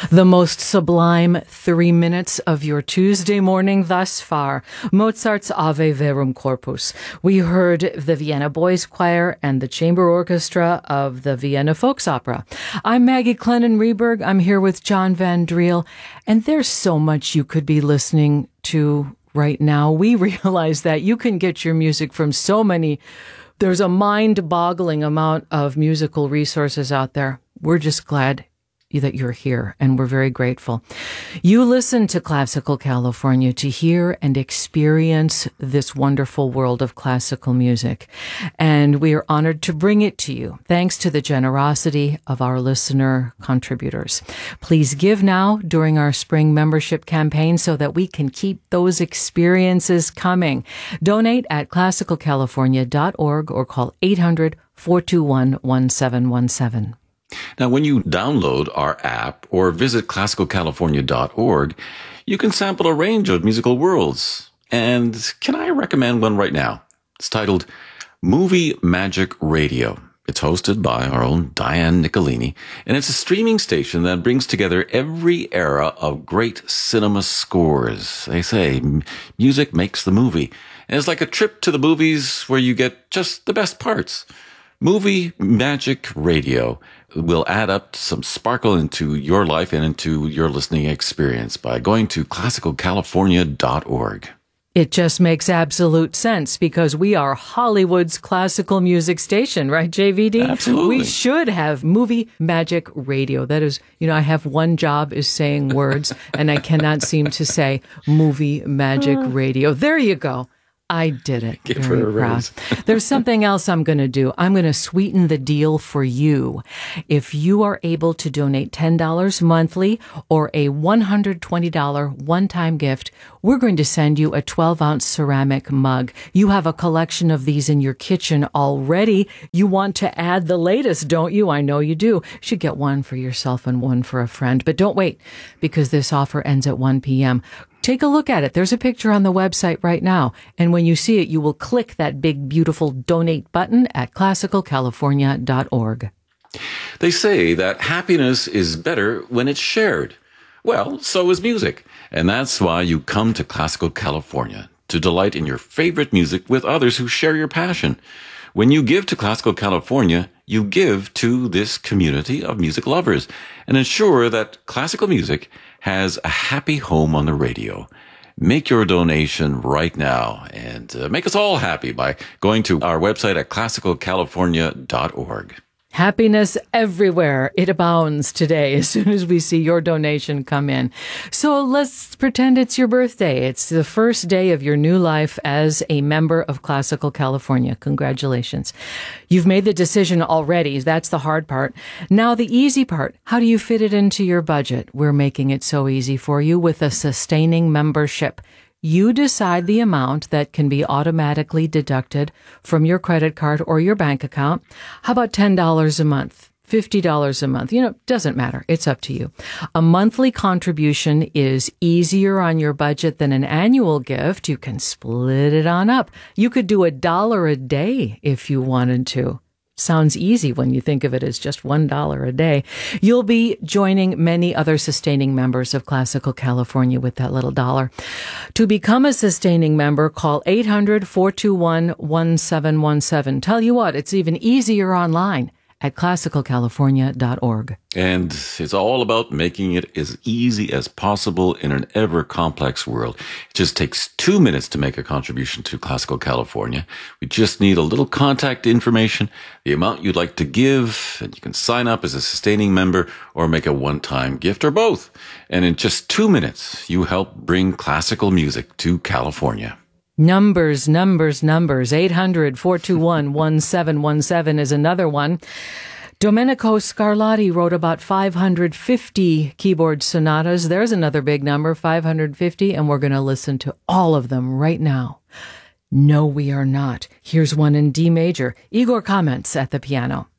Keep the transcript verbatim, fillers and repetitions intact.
The most sublime three minutes of your Tuesday morning thus far. Mozart's Ave Verum Corpus. We heard the Vienna Boys Choir and the Chamber Orchestra of the Vienna Volksopera. I'm Maggie Clennon-Reberg. I'm here with John Van Driel. And there's so much you could be listening to right now. We realize that you can get your music from so many. There's a mind-boggling amount of musical resources out there. We're just glad that you're here, and we're very grateful. You listen to Classical California to hear and experience this wonderful world of classical music, and we are honored to bring it to you, thanks to the generosity of our listener contributors. Please give now during our spring membership campaign so that we can keep those experiences coming. Donate at classical california dot org or call eight hundred, four two one, one seven one seven. Now, when you download our app or visit classical california dot org, you can sample a range of musical worlds. And can I recommend one right now? It's titled Movie Magic Radio. It's hosted by our own Diane Nicolini, and it's a streaming station that brings together every era of great cinema scores. They say music makes the movie. And it's like a trip to the movies where you get just the best parts. Movie Magic Radio will add up some sparkle into your life and into your listening experience by going to classical california dot org. It just makes absolute sense because we are Hollywood's classical music station, right, J V D? Absolutely. We should have Movie Magic Radio. That is, you know, I have one job is saying words and I cannot seem to say Movie Magic Radio. There you go. I did it. Give Very her a proud. raise. There's something else I'm going to do. I'm going to sweeten the deal for you. If you are able to donate ten dollars monthly or a one hundred twenty dollars one-time gift, we're going to send you a twelve ounce ceramic mug. You have a collection of these in your kitchen already. You want to add the latest, don't you? I know you do. You should get one for yourself and one for a friend. But don't wait, because this offer ends at one p.m. Take a look at it. There's a picture on the website right now. And when you see it, you will click that big, beautiful donate button at classical california dot org. They say that happiness is better when it's shared. Well, so is music. And that's why you come to Classical California, to delight in your favorite music with others who share your passion. When you give to Classical California, you give to this community of music lovers and ensure that classical music has a happy home on the radio. Make your donation right now and uh, make us all happy by going to our website at classical california dot org. Happiness everywhere. It abounds today as soon as we see your donation come in. So let's pretend it's your birthday. It's the first day of your new life as a member of Classical California. Congratulations. You've made the decision already. That's the hard part. Now the easy part. How do you fit it into your budget? We're making it so easy for you with a sustaining membership. You decide the amount that can be automatically deducted from your credit card or your bank account. How about ten dollars a month? fifty dollars a month? You know, doesn't matter. It's up to you. A monthly contribution is easier on your budget than an annual gift. You can split it on up. You could do a dollar a day if you wanted to. Sounds easy when you think of it as just one dollar a day. You'll be joining many other sustaining members of Classical California with that little dollar. To become a sustaining member, call eight hundred, four two one, one seven one seven. Tell you what, it's even easier online at classical california dot org. And it's all about making it as easy as possible in an ever-complex world. It just takes two minutes to make a contribution to Classical California. We just need a little contact information, the amount you'd like to give, and you can sign up as a sustaining member or make a one-time gift or both. And in just two minutes, you help bring classical music to California. Numbers, numbers, numbers. eight hundred, four two one, one seven one seven is another one. Domenico Scarlatti wrote about five hundred fifty keyboard sonatas. There's another big number, five hundred fifty, and we're going to listen to all of them right now. No, we are not. Here's one in D major. Igor comments at the piano.